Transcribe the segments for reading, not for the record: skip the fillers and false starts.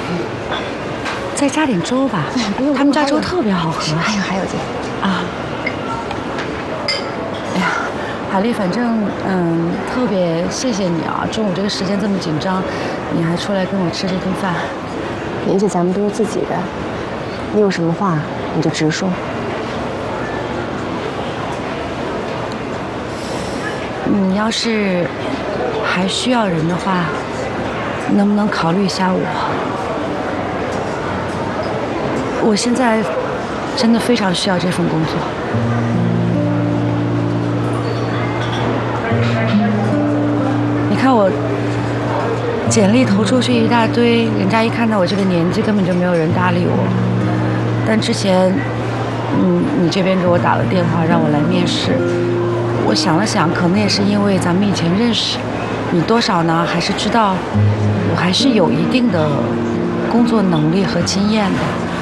再加点粥吧。 不用， 他们家粥特别好喝。 还有这个啊。哎呀，海丽，反正特别谢谢你啊！中午这个时间这么紧张，你还出来跟我吃这顿饭。 年纪咱们都是自己人，你有什么话你就直说。 你要是还需要人的话，能不能考虑一下我？我现在真的非常需要这份工作。你看我简历投出去一大堆，人家一看到我这个年纪，根本就没有人搭理我。但之前，你这边给我打了电话让我来面试。我想了想，可能也是因为咱们以前认识，你多少呢还是知道，我还是有一定的工作能力和经验的。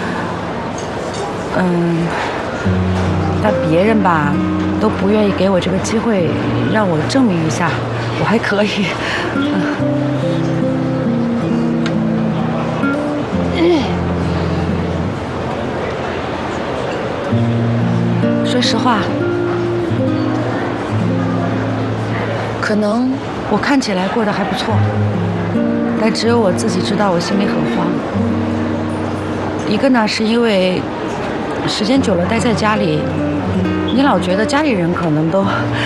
但别人吧都不愿意给我这个机会，让我证明一下我还可以。说实话。可能我看起来过得还不错，但只有我自己知道我心里很慌。一个呢是因为时间久了待在家里，你老觉得家里人可能都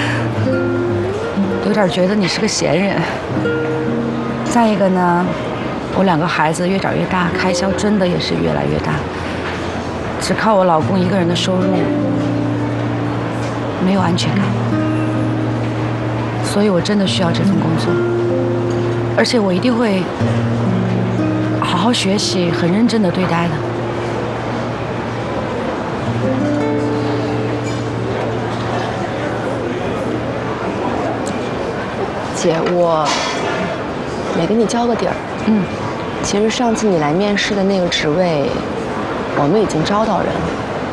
有点觉得你是个闲人。再一个呢，我2个孩子越长越大，开销真的也是越来越大，只靠我老公一个人的收入没有安全感。所以我真的需要这份工作，而且我一定会好好学习，很认真的对待的。 姐，我没跟你交个底儿。其实上次你来面试的那个职位，我们已经招到人了。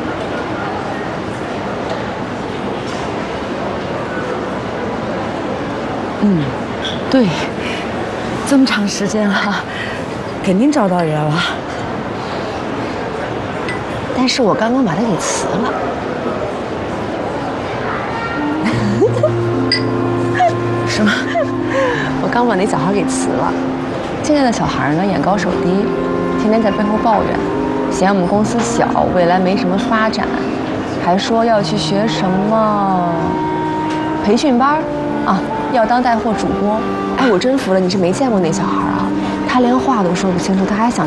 对，这么长时间了，肯定找到人了。 但是我刚刚把他给辞了。 是吗？ 我刚把那小孩给辞了。现在的小孩呢，眼高手低，天天在背后抱怨，嫌我们公司小，未来没什么发展，还说要去学什么培训班啊，要当带货主播。哎，我真服了，你是没见过那小孩啊，他连话都说不清楚，他还想